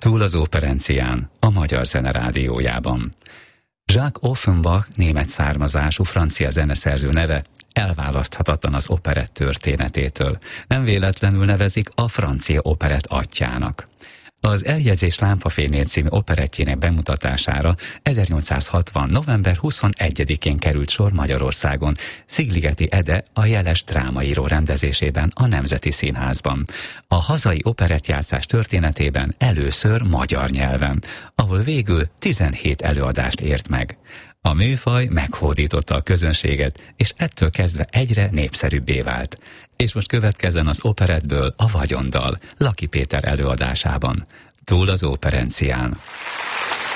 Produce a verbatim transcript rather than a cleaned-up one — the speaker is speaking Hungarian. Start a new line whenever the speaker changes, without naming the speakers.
Túl az operencián, a Magyar Zene Rádiójában. Jacques Offenbach német származású francia zeneszerző neve elválaszthatatlan az operett történetétől. Nem véletlenül nevezik a francia operett atyjának. Az Eljegyzés lámpafénynél című operettjének bemutatására ezernyolcszázhatvan. november huszonegyedikén került sor Magyarországon, Szigligeti Ede a jeles drámaíró rendezésében a Nemzeti Színházban. A hazai operettjátszás történetében először magyar nyelven, ahol végül tizenhét előadást ért meg. A műfaj meghódította a közönséget, és ettől kezdve egyre népszerűbbé vált. És most következzen az operettből a Vagyondal, Laki Péter előadásában. Túl az operencián.